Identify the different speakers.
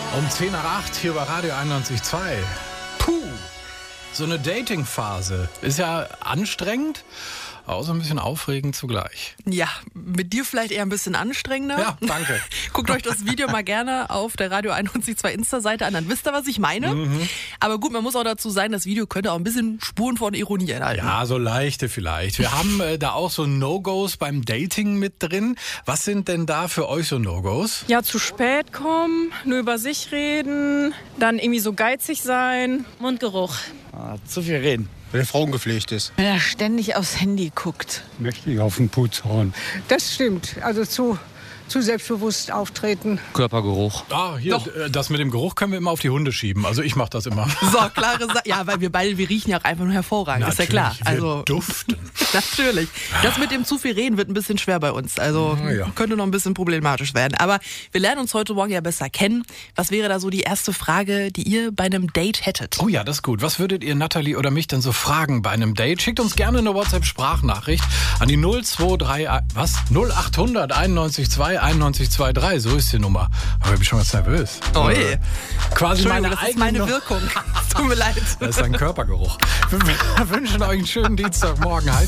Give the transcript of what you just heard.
Speaker 1: Um 10 nach 8 hier bei Radio 91.2. Puh, so eine Dating-Phase ist ja anstrengend, auch so ein bisschen aufregend zugleich.
Speaker 2: Ja, mit dir vielleicht eher ein bisschen anstrengender.
Speaker 1: Ja, danke.
Speaker 2: Guckt euch das Video mal gerne auf der Radio 91.2 Insta-Seite an, dann wisst ihr, was ich meine. Aber gut, man muss auch dazu sagen, das Video könnte auch ein bisschen Spuren von Ironie enthalten.
Speaker 1: Ja, so leichte vielleicht. Wir haben da auch so No-Gos beim Dating mit drin. Was sind denn da für euch so No-Gos?
Speaker 3: Ja, zu spät kommen, nur über sich reden, dann irgendwie so geizig sein.
Speaker 4: Mundgeruch.
Speaker 5: Zu viel reden.
Speaker 6: Wenn der Frauen gepflegt ist.
Speaker 4: Wenn er ständig aufs Handy guckt.
Speaker 7: Mächtig auf den Putz hauen.
Speaker 8: Das stimmt. Also zu selbstbewusst auftreten.
Speaker 5: Körpergeruch.
Speaker 1: Ah, hier, das mit dem Geruch können wir immer auf die Hunde schieben. Also ich mache das immer.
Speaker 2: So, klare Sache. Ja, weil wir riechen ja auch einfach nur hervorragend,
Speaker 1: Natürlich,
Speaker 2: ist ja klar.
Speaker 1: wir duften.
Speaker 2: Natürlich. Das mit dem zu viel reden wird ein bisschen schwer bei uns. Also
Speaker 1: Ja.
Speaker 2: könnte noch ein bisschen problematisch werden. Aber wir lernen uns heute Morgen ja besser kennen. Was wäre da so die erste Frage, die ihr bei einem Date hättet?
Speaker 1: Oh ja, das ist gut. Was würdet ihr Nathalie oder mich denn so fragen bei einem Date? Schickt uns gerne eine WhatsApp-Sprachnachricht an die 0800 9123, so ist die Nummer. Aber ich bin schon ganz nervös.
Speaker 2: Oh je.
Speaker 1: Quasi
Speaker 2: Entschuldigung,
Speaker 1: meine
Speaker 2: das ist meine
Speaker 1: eigene
Speaker 2: Wirkung. Es tut mir leid.
Speaker 1: Das ist ein Körpergeruch. Wir wünschen euch einen schönen Dienstagmorgen.